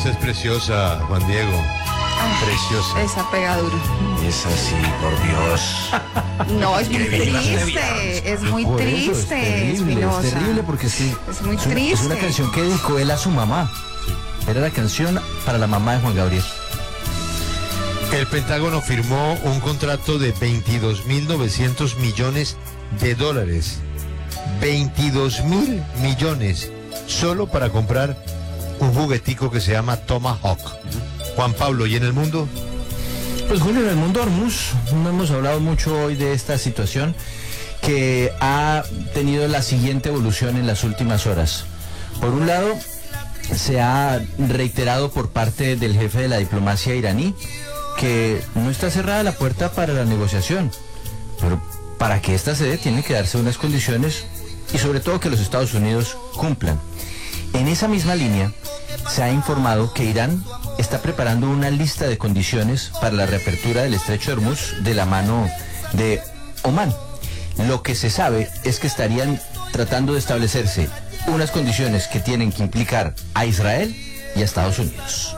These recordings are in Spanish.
Esa es preciosa, Juan Diego. Preciosa. Esa pegadura. Es así, por Dios. No, es muy triste. Es muy Por eso, triste, Espinosa. es terrible porque sí, Es muy es triste. una canción que dedicó él a su mamá. Era la canción para la mamá de Juan Gabriel. El Pentágono firmó un contrato de 22.900 millones de dólares. 22.000 millones solo para comprar un juguetico que se llama Tomahawk. Juan Pablo, ¿y en el mundo? Pues Julio, en el mundo Hormuz no hemos hablado mucho hoy de esta situación que ha tenido la siguiente evolución en las últimas horas. Por un lado, se ha reiterado por parte del jefe de la diplomacia iraní que no está cerrada la puerta para la negociación, pero para que esta se dé tienen que darse unas condiciones y sobre todo que los Estados Unidos cumplan. En esa misma línea, se ha informado que Irán está preparando una lista de condiciones para la reapertura del estrecho de Hormuz de la mano de Omán. Lo que se sabe es que estarían tratando de establecerse unas condiciones que tienen que implicar a Israel y a Estados Unidos.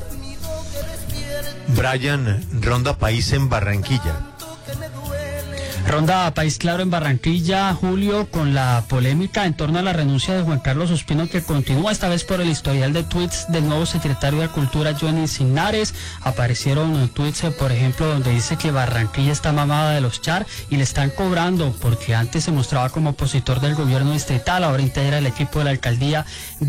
Brian, ronda país en Barranquilla. Ronda País Claro en Barranquilla, Julio, con la polémica en torno a la renuncia de Juan Carlos Ospino, que continúa esta vez por el historial de tweets del nuevo secretario de Cultura, Johnny Signares. Aparecieron tweets, por ejemplo, donde dice que Barranquilla está mamada de los char y le están cobrando porque antes se mostraba como opositor del gobierno distrital, ahora integra el equipo de la alcaldía